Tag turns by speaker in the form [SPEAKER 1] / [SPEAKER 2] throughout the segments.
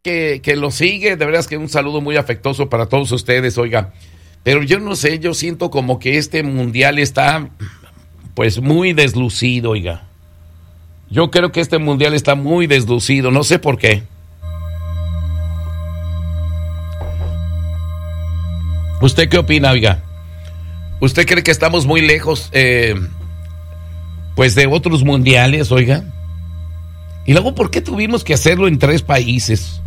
[SPEAKER 1] que lo sigue, de veras que un saludo muy afectuoso para todos ustedes, oiga. Pero yo no sé, yo siento como que este mundial está, pues, muy deslucido, oiga. Yo creo que este mundial está muy deslucido, no sé por qué. ¿Usted qué opina, oiga? ¿Usted cree que estamos muy lejos, pues, de otros mundiales, oiga? Y luego, ¿por qué tuvimos que hacerlo en 3 países?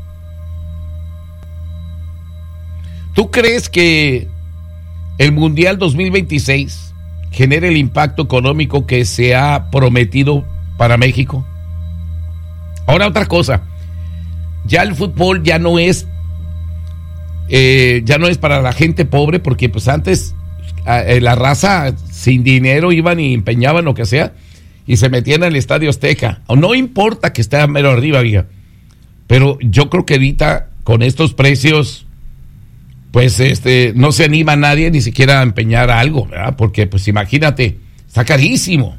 [SPEAKER 1] ¿Tú crees que el Mundial 2026 genere el impacto económico que se ha prometido para México? Ahora, otra cosa. Ya el fútbol ya no es para la gente pobre, porque pues antes la raza sin dinero iban y empeñaban lo que sea y se metían al Estadio Azteca. No importa que esté mero arriba, oiga, pero yo creo que ahorita con estos precios, pues no se anima a nadie ni siquiera a empeñar algo, ¿verdad? Porque pues imagínate, está carísimo.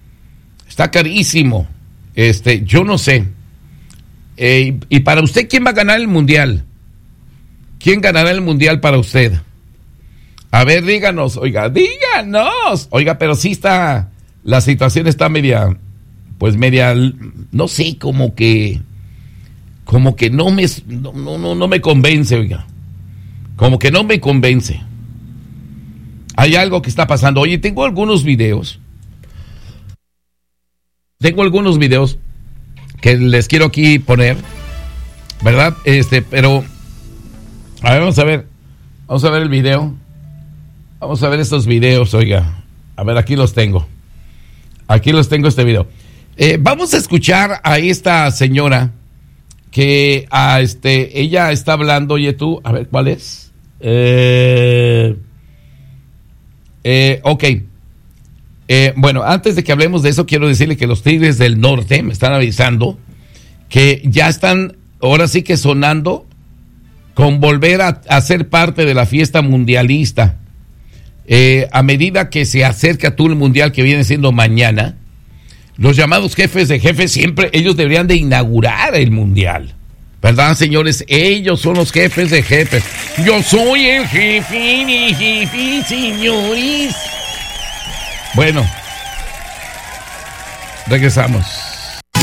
[SPEAKER 1] Yo no sé. Y para usted, ¿quién va a ganar el mundial? ¿Quién ganará el mundial para usted? A ver, díganos, oiga, Oiga, pero sí está, la situación está media, no sé, como que no me convence, oiga. Como que no me convence. Hay algo que está pasando. Oye, tengo algunos videos que les quiero aquí poner, ¿verdad? Pero a ver, vamos a ver el video. Vamos a ver estos videos, oiga. A ver, aquí los tengo este video. Vamos a escuchar a esta señora que ella está hablando. Oye, tú, a ver, ¿cuál es? Ok. Bueno, antes de que hablemos de eso, quiero decirle que los Tigres del Norte me están avisando que ya están, ahora sí que sonando con volver a ser parte de la fiesta mundialista. A medida que se acerca todo el mundial que viene siendo mañana, los llamados jefes de jefes siempre, ellos deberían de inaugurar el mundial. ¿Verdad, señores? Ellos son los jefes de jefes. Yo soy el jefe de jefes, señores. Bueno, regresamos.